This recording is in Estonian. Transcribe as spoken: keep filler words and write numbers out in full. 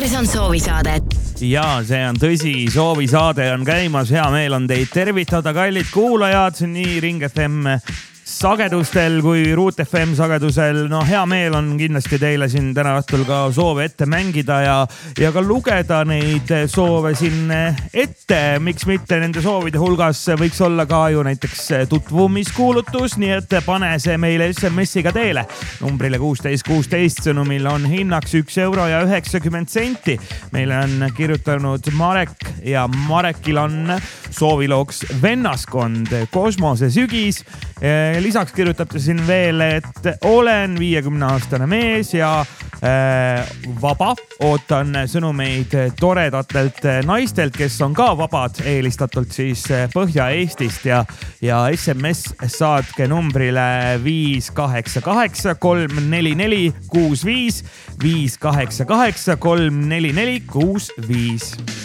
eetris on soovisaade. Ja see on tõsi, soovisaade on käimas. Hea meel on teid tervitada, kallid kuulajad, nii Ring F M sagedustel kui Root F M sagedusel. No hea meel on kindlasti teile siin täna õhtul ka soove ette mängida ja, ja ka lugeda neid soove siin ette. Miks mitte, nende soovide hulgas võiks olla ka ju näiteks tutvumiskuulutus, nii et pane see meile S M S-iga teele. Numbrile kuusteist kuusteist, sõnumil on hinnaks üks euro ja üheksakümmend senti. Meile on kirjutanud Marek ja Marekil on soovilooks Vennaskond, Kosmose sügis. Lisaks kirjutab ta siin veel, et olen viiekümne aastane mees ja äh, vaba. Ootan sõnumeid toredatelt naistelt, kes on ka vabad, eelistatult siis Põhja-Eestist ja, ja S M S saatke numbrile viis kaheksa kaheksa kolm neli neli kuus viis, viis kaheksa kaheksa kolm neli neli kuus viis.